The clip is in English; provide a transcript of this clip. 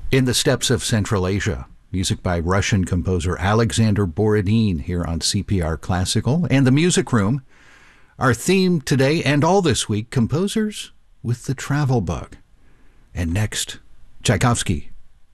In the Steppes of Central Asia, music by Russian composer Alexander Borodin here on CPR Classical. And the Music Room, our theme today and all this week, composers with the travel bug. And next, Tchaikovsky,